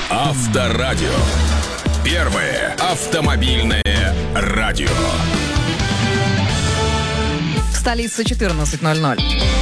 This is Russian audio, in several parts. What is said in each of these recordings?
Авторадио. Первое автомобильное радио. В столице 14:00.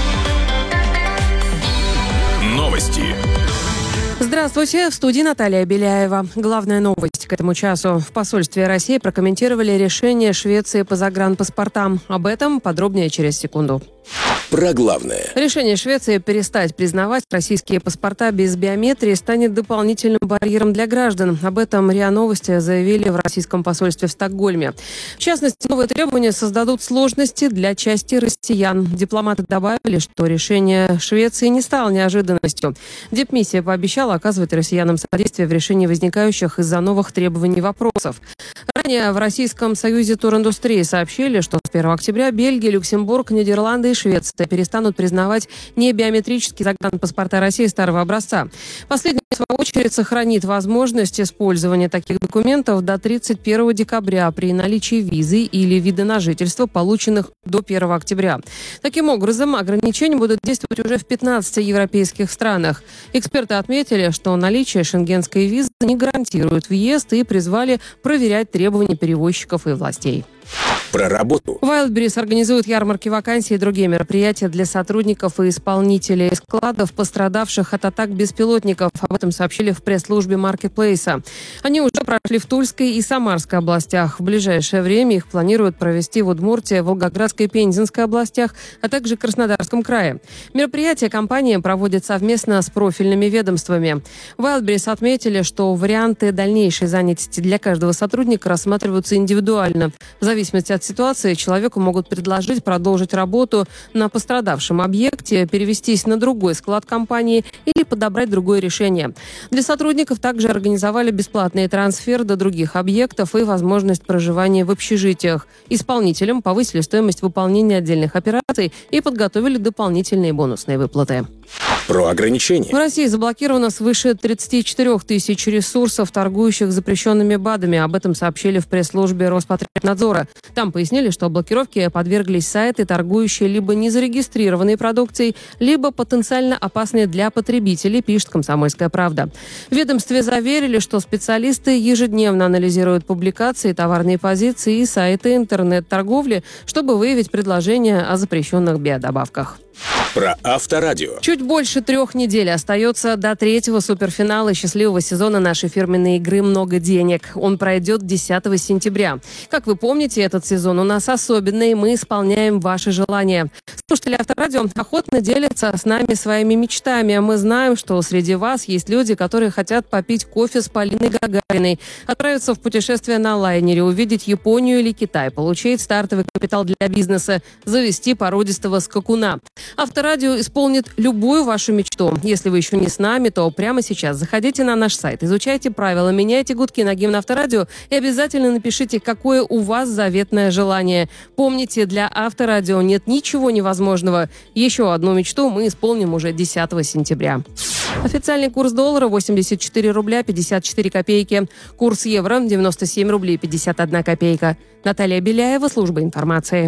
Новости. Здравствуйте, в студии Наталья Беляева. Главная новость к этому часу. В посольстве России прокомментировали решение Швеции по загранпаспортам. Об этом подробнее через секунду. Про главное. Решение Швеции перестать признавать российские паспорта без биометрии станет дополнительным барьером для граждан. Об этом РИА Новости заявили в российском посольстве в Стокгольме. В частности, новые требования создадут сложности для части россиян. Дипломаты добавили, что решение Швеции не стало неожиданностью. Дипмиссия пообещала оказывать россиянам содействие в решении возникающих из-за новых требований вопросов. Ранее в Российском союзе туриндустрии сообщили, что с 1 октября Бельгия, Люксембург, Нидерланды и Швеция перестанут признавать небиометрические загранпаспорта России старого образца. Последний, в свою очередь, сохранит возможность использования таких документов до 31 декабря при наличии визы или вида на жительство, полученных до 1 октября. Таким образом, ограничения будут действовать уже в 15 европейских странах. Эксперты отметили, что наличие шенгенской визы не гарантирует въезд и призвали проверять требования перевозчиков и властей. Про работу. Wildberries организует ярмарки вакансий и другие мероприятия для сотрудников и исполнителей складов, пострадавших от атак беспилотников. Об этом сообщили в пресс-службе маркетплейса. Они уже прошли в Тульской и Самарской областях. В ближайшее время их планируют провести в Удмуртии, Волгоградской и Пензенской областях, а также Краснодарском крае. Мероприятие компания проводит совместно с профильными ведомствами. Wildberries отметили, что варианты дальнейшей занятости для каждого сотрудника рассматриваются индивидуально. В зависимости от ситуации человеку могут предложить продолжить работу на пострадавшем объекте, перевестись на другой склад компании или подобрать другое решение. Для сотрудников также организовали бесплатный трансфер до других объектов и возможность проживания в общежитиях. Исполнителям повысили стоимость выполнения отдельных операций и подготовили дополнительные бонусные выплаты. Про ограничения. В России заблокировано свыше 34 тысяч ресурсов, торгующих запрещенными БАДами. Об этом сообщили в пресс-службе Роспотребнадзора. Там пояснили, что блокировке подверглись сайты, торгующие либо незарегистрированной продукцией, либо потенциально опасные для потребителей, пишет «Комсомольская правда». В ведомстве заверили, что специалисты ежедневно анализируют публикации, товарные позиции и сайты интернет-торговли, чтобы выявить предложения о запрещенных биодобавках. Про Авторадио. Чуть больше 3 недель остается до 3-го суперфинала счастливого сезона нашей фирменной игры «Много денег». Он пройдет 10 сентября. Как вы помните, этот сезон у нас особенный, и мы исполняем ваши желания. Слушатели Авторадио охотно делятся с нами своими мечтами. Мы знаем, что среди вас есть люди, которые хотят попить кофе с Полиной Гагариной, отправиться в путешествие на лайнере, увидеть Японию или Китай, получить стартовый капитал для бизнеса, завести породистого скакуна. Авторадио исполнит любую вашу мечту. Если вы еще не с нами, то прямо сейчас заходите на наш сайт, изучайте правила, меняйте гудки на гимн Авторадио и обязательно напишите, какое у вас заветное желание. Помните, для Авторадио нет ничего невозможного. Еще одну мечту мы исполним уже 10 сентября. Официальный курс доллара 84 рубля 54 копейки. Курс евро 97 рублей 51 копейка. Наталья Беляева, служба информации.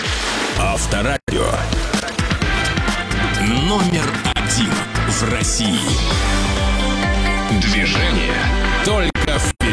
Авторадио. Номер 1 в России. Движение только вперед.